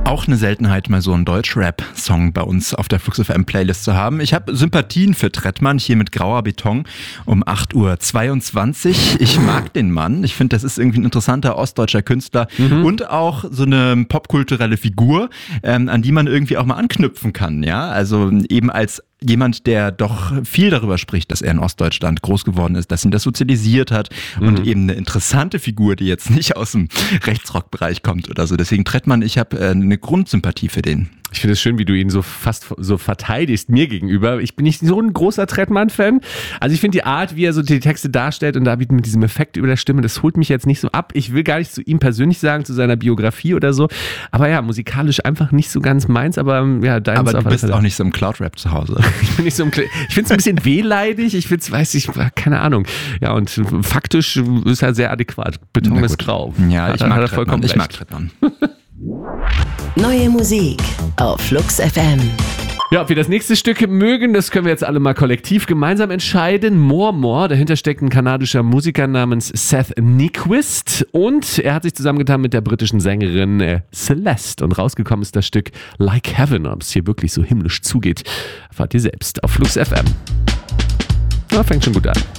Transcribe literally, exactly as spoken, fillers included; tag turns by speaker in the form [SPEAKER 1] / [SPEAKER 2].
[SPEAKER 1] Auch eine Seltenheit, mal so einen Deutsch-Rap-Song bei uns auf der Flux F M-Playlist zu haben. Ich habe Sympathien für Trettmann, hier mit Grauer Beton um acht Uhr zweiundzwanzig. Ich mag den Mann. Ich finde, das ist irgendwie ein interessanter ostdeutscher Künstler mhm. und auch so eine popkulturelle Figur, ähm, an die man irgendwie auch mal anknüpfen kann. Ja, also eben als jemand, der doch viel darüber spricht, dass er in Ostdeutschland groß geworden ist, dass ihn das sozialisiert hat mhm. und eben eine interessante Figur, die jetzt nicht aus dem Rechtsrock-Bereich kommt oder so. Deswegen Trettmann, ich habe äh, eine Grundsympathie für den.
[SPEAKER 2] Ich finde es schön, wie du ihn so fast so verteidigst mir gegenüber. Ich bin nicht so ein großer Trettmann-Fan. Also ich finde die Art, wie er so die Texte darstellt und da mit diesem Effekt über der Stimme, das holt mich jetzt nicht so ab. Ich will gar nicht zu ihm persönlich sagen, zu seiner Biografie oder so. Aber ja, musikalisch einfach nicht so ganz meins. Aber ja, deins.
[SPEAKER 1] Aber du bist Fall auch nicht so im Cloud-Rap zu Hause.
[SPEAKER 2] Ich bin nicht so im Cl- Ich finde es ein bisschen wehleidig. Ich finde es, weiß ich, keine Ahnung. Ja, und faktisch ist er sehr adäquat. Beton ist grau.
[SPEAKER 1] Ja, ich mag Trettmann. Ich mag Trettmann.
[SPEAKER 3] Neue Musik auf Flux F M.
[SPEAKER 2] Ja, ob wir das nächste Stück mögen, das können wir jetzt alle mal kollektiv gemeinsam entscheiden. More More, dahinter steckt ein kanadischer Musiker namens Seth Nyquist und er hat sich zusammengetan mit der britischen Sängerin äh, Celeste und rausgekommen ist das Stück Like Heaven. Ob es hier wirklich so himmlisch zugeht, erfahrt ihr selbst auf Flux F M. Na, fängt schon gut an.